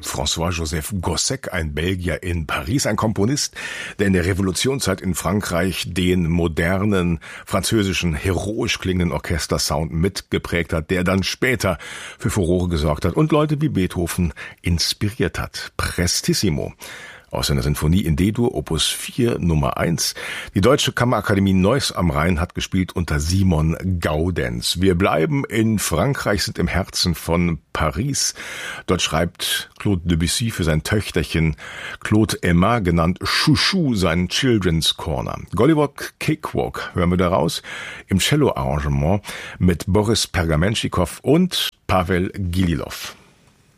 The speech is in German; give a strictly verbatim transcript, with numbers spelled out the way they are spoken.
François-Joseph Gossec, ein Belgier in Paris, ein Komponist, der in der Revolutionszeit in Frankreich den modernen, französischen, heroisch klingenden Orchestersound mitgeprägt hat, der dann später für Furore gesorgt hat und Leute wie Beethoven inspiriert hat. Prestissimo. Aus seiner Sinfonie in D-Dur, Opus vier, Nummer eins. Die Deutsche Kammerakademie Neuss am Rhein hat gespielt unter Simon Gaudenz. Wir bleiben in Frankreich, sind im Herzen von Paris. Dort schreibt Claude Debussy für sein Töchterchen Claude Emma, genannt Chouchou, seinen Children's Corner. Gollywog Cakewalk hören wir daraus im Cello-Arrangement mit Boris Pergamenschikow und Pavel Gililov.